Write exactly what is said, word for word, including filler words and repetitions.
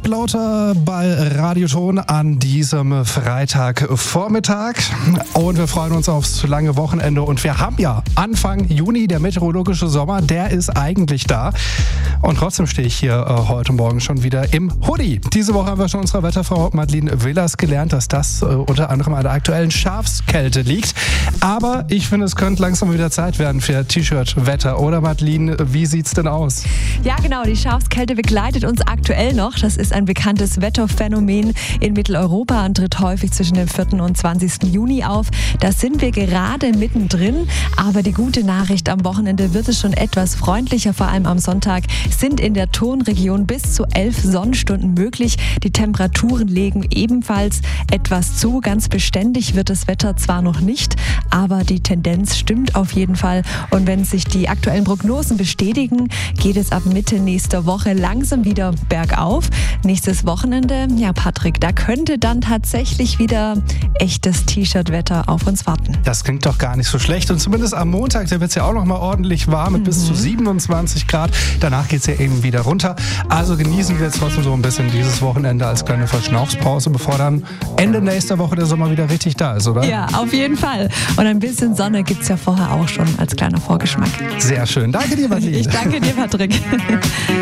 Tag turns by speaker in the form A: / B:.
A: Lauter bei Radioton an diesem Freitagvormittag. Und wir freuen uns aufs lange Wochenende. Und wir haben ja Anfang Juni, der meteorologische Sommer, der ist eigentlich da. Und trotzdem stehe ich hier äh, heute Morgen schon wieder im Hoodie. Diese Woche haben wir schon unserer Wetterfrau Madeleine Willers gelernt, dass das äh, unter anderem an der aktuellen Schafskälte liegt. Aber ich finde, es könnte langsam wieder Zeit werden für T-Shirt-Wetter. Oder Madeleine, wie sieht's denn aus?
B: Ja, genau. Die Schafskälte begleitet uns aktuell noch. Das ist ein bekanntes Wetterphänomen in Mitteleuropa und tritt häufig zwischen dem vierten und zwanzigsten Juni auf. Da sind wir gerade mittendrin. Aber die gute Nachricht, am Wochenende wird es schon etwas freundlicher. Vor allem am Sonntag sind in der Tonregion bis zu elf Sonnenstunden möglich. Die Temperaturen legen ebenfalls etwas zu. Ganz beständig wird das Wetter zwar noch nicht, aber die Tendenz stimmt auf jeden Fall. Und wenn sich die aktuellen Prognosen bestätigen, geht es ab Mitte nächster Woche langsam wieder bergauf. Nächstes Wochenende, ja Patrick, da könnte dann tatsächlich wieder echtes T-Shirt-Wetter auf uns warten.
A: Das klingt doch gar nicht so schlecht. Und zumindest am Montag, da wird es ja auch noch mal ordentlich warm mit mhm. bis zu siebenundzwanzig Grad. Danach geht es ja eben wieder runter. Also genießen wir jetzt trotzdem so ein bisschen dieses Wochenende als kleine Verschnaufspause, bevor dann Ende nächster Woche der Sommer wieder richtig da ist, oder?
B: Ja, auf jeden Fall. Und ein bisschen Sonne gibt es ja vorher auch schon als kleiner Vorgeschmack.
A: Sehr schön. Danke dir, Madeleine.
B: Ich danke dir, Patrick.